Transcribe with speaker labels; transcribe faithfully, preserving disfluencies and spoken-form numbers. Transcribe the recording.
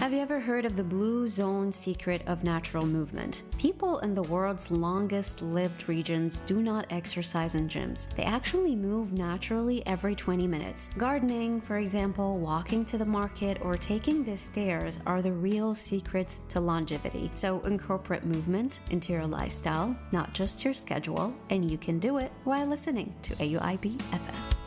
Speaker 1: Have you ever heard of the blue zone secret of natural movement? People in the world's longest lived regions do not exercise in gyms. They actually move naturally every twenty minutes. Gardening, for example, walking to the market, or taking the stairs are the real secrets to longevity. So incorporate movement into your lifestyle, not just your schedule, and you can do it while listening to A U I B F M.